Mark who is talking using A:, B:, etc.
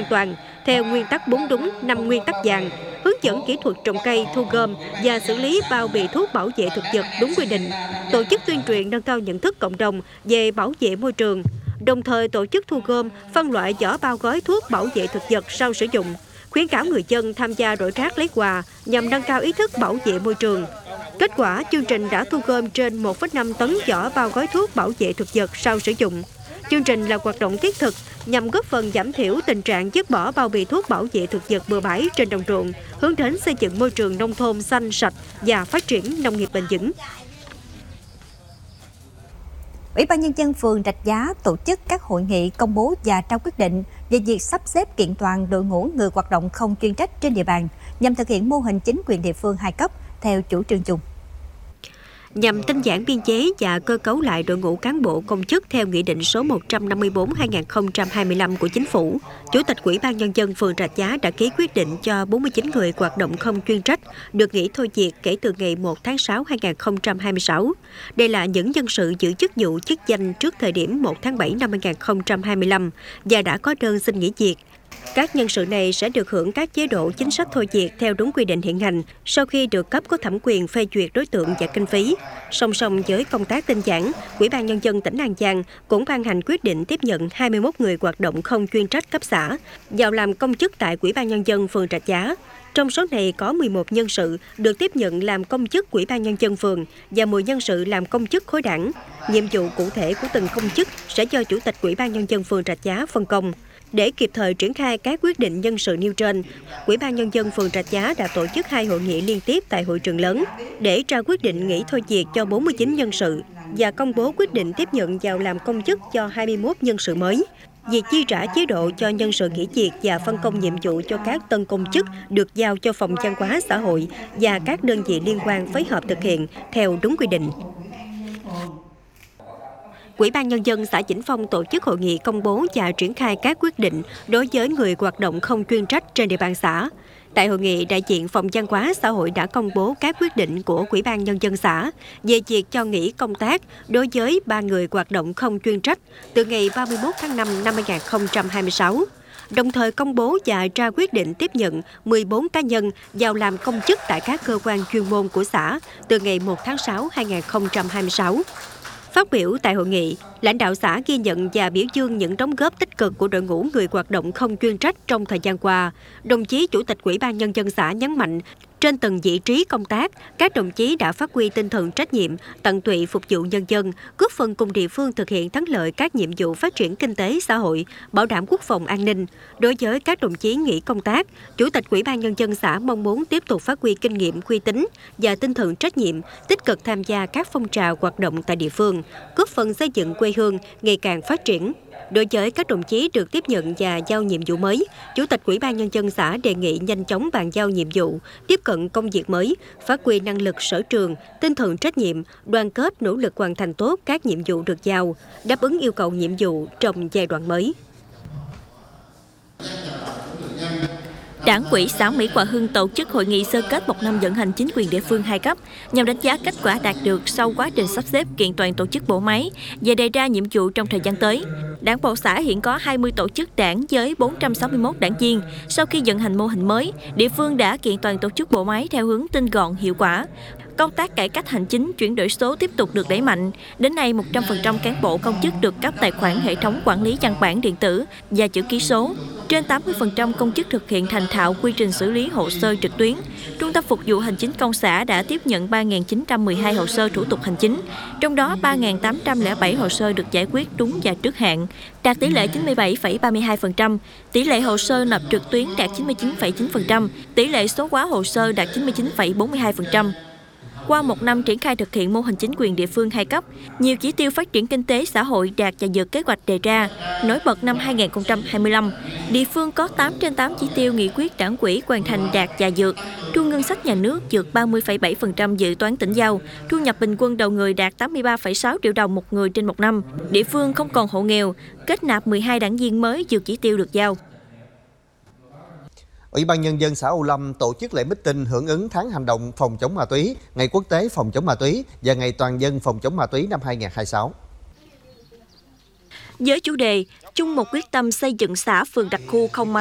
A: an toàn theo nguyên tắc 4 đúng, 5 nguyên tắc vàng, hướng dẫn kỹ thuật trồng cây, thu gom và xử lý bao bì thuốc bảo vệ thực vật đúng quy định, tổ chức tuyên truyền nâng cao nhận thức cộng đồng về bảo vệ môi trường, đồng thời tổ chức thu gom, phân loại vỏ bao gói thuốc bảo vệ thực vật sau sử dụng, khuyến cáo người dân tham gia đổi rác lấy quà nhằm nâng cao ý thức bảo vệ môi trường. Kết quả, chương trình đã thu gom trên 1,5 tấn vỏ bao gói thuốc bảo vệ thực vật sau sử dụng. Chương trình là hoạt động thiết thực nhằm góp phần giảm thiểu tình trạng vứt bỏ bao bì thuốc bảo vệ thực vật bừa bãi trên đồng ruộng, hướng đến xây dựng môi trường nông thôn xanh sạch và phát triển nông nghiệp bền vững.
B: Ủy ban Nhân dân phường Rạch Giá tổ chức các hội nghị công bố và trao quyết định về việc sắp xếp kiện toàn đội ngũ người hoạt động không chuyên trách trên địa bàn nhằm thực hiện mô hình chính quyền địa phương 2 cấp theo chủ trương chung.
A: Nhằm tinh giản biên chế và cơ cấu lại đội ngũ cán bộ công chức theo Nghị định số 154/2025 của Chính phủ, Chủ tịch Ủy ban Nhân dân phường Rạch Giá đã ký quyết định cho 49 người hoạt động không chuyên trách được nghỉ thôi việc kể từ ngày 1 tháng 6 2026. Đây là những nhân sự giữ chức vụ chức danh trước thời điểm 1 tháng 7 năm 2025 và đã có đơn xin nghỉ việc. Các nhân sự này sẽ được hưởng các chế độ chính sách thôi việc theo đúng quy định hiện hành sau khi được cấp có thẩm quyền phê duyệt đối tượng và kinh phí. Song song với công tác tinh giản, Ủy ban Nhân dân tỉnh An Giang cũng ban hành quyết định tiếp nhận 21 người hoạt động không chuyên trách cấp xã vào làm công chức tại Ủy ban Nhân dân phường Rạch Giá. Trong số này có 11 nhân sự được tiếp nhận làm công chức Ủy ban Nhân dân phường và 10 nhân sự làm công chức khối đảng. Nhiệm vụ cụ thể của từng công chức sẽ do Chủ tịch Ủy ban Nhân dân phường Rạch Giá phân công. Để kịp thời triển khai các quyết định nhân sự nêu trên, Ủy ban Nhân dân phường Rạch Giá đã tổ chức 2 hội nghị liên tiếp tại hội trường lớn để ra quyết định nghỉ thôi việc cho 49 nhân sự và công bố quyết định tiếp nhận vào làm công chức cho 21 nhân sự mới. Việc chi trả chế độ cho nhân sự nghỉ việc và phân công nhiệm vụ cho các tân công chức được giao cho Phòng Văn hóa Xã hội và các đơn vị liên quan phối hợp thực hiện theo đúng quy định. Ủy ban Nhân dân xã Vĩnh Phong tổ chức hội nghị công bố và triển khai các quyết định đối với người hoạt động không chuyên trách trên địa bàn xã. Tại hội nghị, đại diện Phòng Văn hóa Xã hội đã công bố các quyết định của Ủy ban Nhân dân xã về việc cho nghỉ công tác đối với 3 người hoạt động không chuyên trách từ ngày 31 tháng 5 năm 2026. Đồng thời công bố và ra quyết định tiếp nhận 14 cá nhân vào làm công chức tại các cơ quan chuyên môn của xã từ ngày 1 tháng 6 2026. Phát biểu tại hội nghị, lãnh đạo xã ghi nhận và biểu dương những đóng góp tích cực của đội ngũ người hoạt động không chuyên trách trong thời gian qua. Đồng chí Chủ tịch Ủy ban Nhân dân xã nhấn mạnh, trên từng vị trí công tác, các đồng chí đã phát huy tinh thần trách nhiệm, tận tụy phục vụ nhân dân, góp phần cùng địa phương thực hiện thắng lợi các nhiệm vụ phát triển kinh tế xã hội, bảo đảm quốc phòng an ninh. Đối với các đồng chí nghỉ công tác, Chủ tịch Ủy ban Nhân dân xã mong muốn tiếp tục phát huy kinh nghiệm, uy tín và tinh thần trách nhiệm, tích cực tham gia các phong trào hoạt động tại địa phương, góp phần xây dựng quê hương ngày càng phát triển. Đối với các đồng chí được tiếp nhận và giao nhiệm vụ mới, Chủ tịch Ủy ban Nhân dân xã đề nghị nhanh chóng bàn giao nhiệm vụ, tiếp cận công việc mới, phát huy năng lực sở trường, tinh thần trách nhiệm, đoàn kết nỗ lực hoàn thành tốt các nhiệm vụ được giao, đáp ứng yêu cầu nhiệm vụ trong giai đoạn mới.
C: Đảng ủy xã Mỹ Hòa Hưng tổ chức hội nghị sơ kết 1 năm vận hành chính quyền địa phương 2 cấp nhằm đánh giá kết quả đạt được sau quá trình sắp xếp kiện toàn tổ chức bộ máy và đề ra nhiệm vụ trong thời gian tới. Đảng bộ xã hiện có 20 tổ chức đảng với 461 đảng viên. Sau khi vận hành mô hình mới, địa phương đã kiện toàn tổ chức bộ máy theo hướng tinh gọn, hiệu quả. Công tác cải cách hành chính, chuyển đổi số tiếp tục được đẩy mạnh. Đến nay, 100% cán bộ công chức được cấp tài khoản hệ thống quản lý văn bản điện tử và chữ ký số. Trên 80% công chức thực hiện thành thạo quy trình xử lý hồ sơ trực tuyến. Trung tâm phục vụ hành chính công xã đã tiếp nhận 3.912 hồ sơ thủ tục hành chính, trong đó 3.807 hồ sơ được giải quyết đúng và trước hạn, đạt tỷ lệ 97,32%, tỷ lệ hồ sơ nộp trực tuyến đạt 99,9%, tỷ lệ số hóa hồ sơ đạt 99,42%. Qua 1 năm triển khai thực hiện mô hình chính quyền địa phương 2 cấp, nhiều chỉ tiêu phát triển kinh tế xã hội đạt và vượt kế hoạch đề ra. Nổi bật năm 2025, địa phương có 8 trên 8 chỉ tiêu nghị quyết đảng ủy hoàn thành đạt và vượt. Thu ngân sách nhà nước vượt 30,7% dự toán tỉnh giao. Thu nhập bình quân đầu người đạt 83,6 triệu đồng một người trên 1 năm. Địa phương không còn hộ nghèo, kết nạp 12 đảng viên mới vượt chỉ tiêu được giao.
D: Ủy ban Nhân dân xã Âu Lâm tổ chức lễ meeting hưởng ứng tháng hành động phòng chống ma túy, Ngày Quốc tế phòng chống ma túy và Ngày Toàn dân phòng chống ma túy năm 2026.
C: Với chủ đề chung một quyết tâm xây dựng xã phường đặc khu không ma